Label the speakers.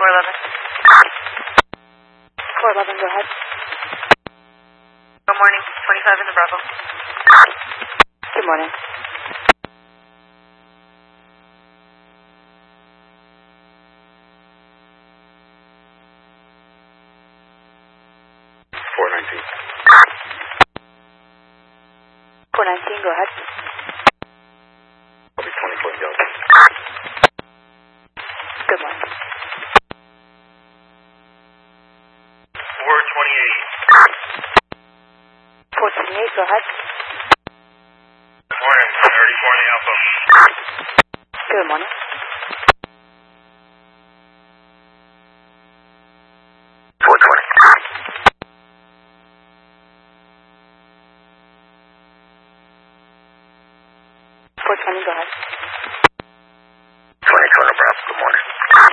Speaker 1: 411, go ahead.
Speaker 2: Good morning. 25 in the Bravo.
Speaker 1: Good morning. Go ahead.
Speaker 3: I'll be 24 in Delta.
Speaker 1: Good morning.
Speaker 3: 428.
Speaker 1: 428, go ahead.
Speaker 3: Good morning. 34 in the Alpha.
Speaker 1: Good morning.
Speaker 3: 420.
Speaker 1: 420, go ahead.